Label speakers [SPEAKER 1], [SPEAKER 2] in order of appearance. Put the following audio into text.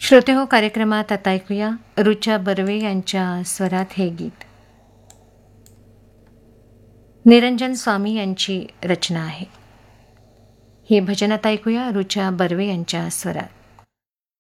[SPEAKER 1] श्रोते हो, कार्यक्रमात आता ऐकूया रुचा बर्वे यांच्या स्वरात हे गीत. निरंजन स्वामी यांची रचना आहे. हे भजन आता ऐकूया रुचा बर्वे यांच्या स्वरात.